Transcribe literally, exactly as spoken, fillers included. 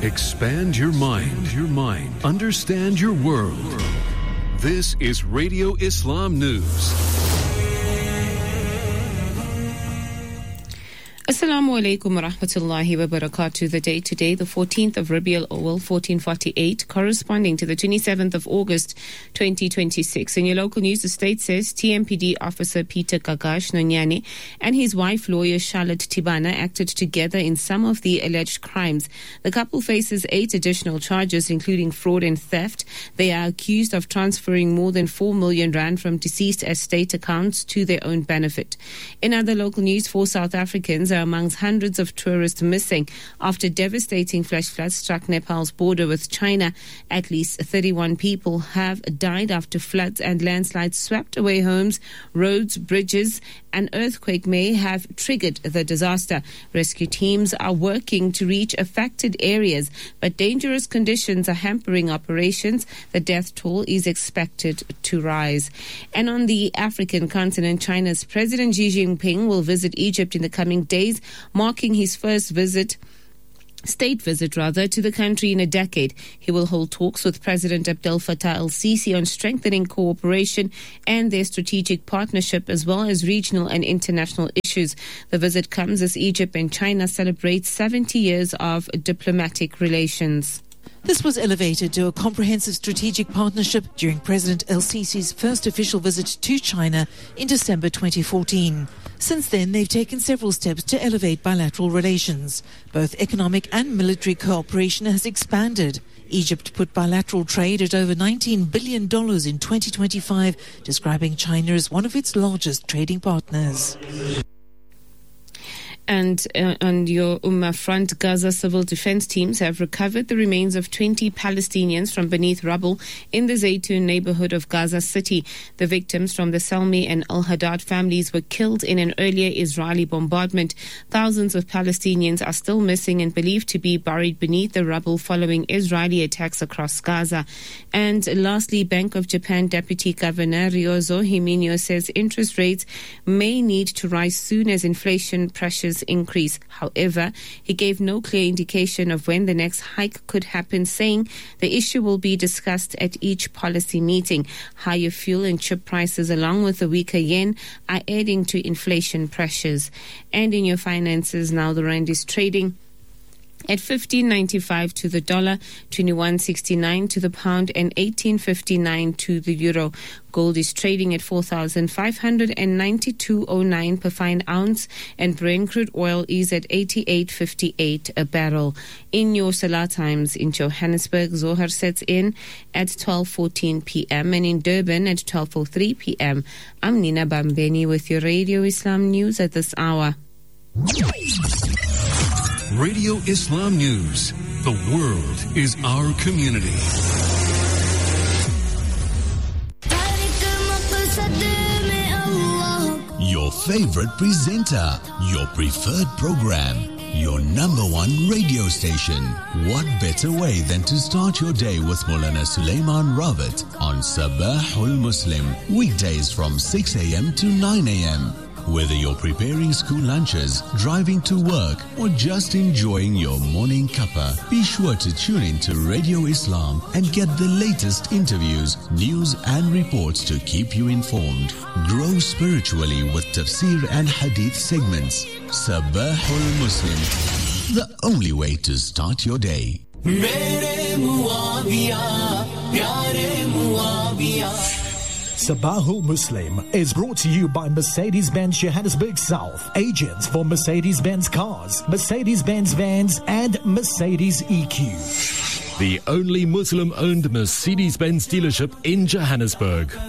Expand your mind, your mind. Understand your world. This is Radio Islam News. Assalamu alaikum wa rahmatullahi wa barakatuh. The date today, the fourteenth of Rabiul Awal, fourteen forty-eight, corresponding to the twenty-seventh of August, twenty twenty-six. In your local news, the state says T M P D officer Peter Kakash Nonyane and his wife, lawyer Charlotte Tibana, acted together in some of the alleged crimes. The couple faces eight additional charges, including fraud and theft. They are accused of transferring more than four million rand from deceased estate accounts to their own benefit. In other local news, four South Africans are amongst hundreds of tourists missing after devastating flash floods struck Nepal's border with China. At least thirty-one people have died after floods and landslides swept away homes, roads, bridges. An earthquake may have triggered the disaster. Rescue teams are working to reach affected areas, but dangerous conditions are hampering operations. The death toll is expected to rise. And on the African continent, China's President Xi Jinping will visit Egypt in the coming days, marking his first visit state visit rather to the country in a decade. He will hold talks with President Abdel Fattah el-Sisi on strengthening cooperation and their strategic partnership, as well as regional and international issues. The visit comes as Egypt and China celebrate seventy years of diplomatic relations. This was elevated to a comprehensive strategic partnership during President el-Sisi's first official visit to China in December twenty fourteen. Since then, they've taken several steps to elevate bilateral relations. Both economic and military cooperation has expanded. Egypt put bilateral trade at over nineteen billion dollars in twenty twenty-five, describing China as one of its largest trading partners. And uh, on your Ummah front, Gaza civil defense teams have recovered the remains of twenty Palestinians from beneath rubble in the Zaytun neighborhood of Gaza City. The victims from the Salmi and Al-Haddad families were killed in an earlier Israeli bombardment. Thousands of Palestinians are still missing and believed to be buried beneath the rubble following Israeli attacks across Gaza. And lastly, Bank of Japan Deputy Governor Ryozo Himinyo says interest rates may need to rise soon as inflation pressures increase. However, he gave no clear indication of when the next hike could happen, saying the issue will be discussed at each policy meeting. Higher fuel and chip prices, along with the weaker yen, are adding to inflation pressures. And in your finances now, the rand is trading at fifteen ninety-five to the dollar, twenty-one sixty-nine to the pound, and eighteen fifty-nine to the euro. Gold is trading at four thousand five hundred ninety-two point oh nine per fine ounce, and Brent crude oil is at eighty-eight fifty-eight a barrel. In your Salah times in Johannesburg, Zohar sets in at twelve fourteen p.m. and in Durban at twelve oh three p.m. I'm Nina Bambeni with your Radio Islam News at this hour. Radio Islam News. The world is our community. Your favorite presenter, your preferred program, your number one radio station. What better way than to start your day with Maulana Sulaiman Rawat on Sabahul Muslim, weekdays from six a.m. to nine a.m. Whether you're preparing school lunches, driving to work, or just enjoying your morning cuppa, be sure to tune in to Radio Islam and get the latest interviews, news and reports to keep you informed. Grow spiritually with tafsir and hadith segments. Sabahul Muslim, the only way to start your day. Sabahul Muslim is brought to you by Mercedes-Benz Johannesburg South, agents for Mercedes-Benz cars, Mercedes-Benz vans and Mercedes E Q. The only Muslim-owned Mercedes-Benz dealership in Johannesburg.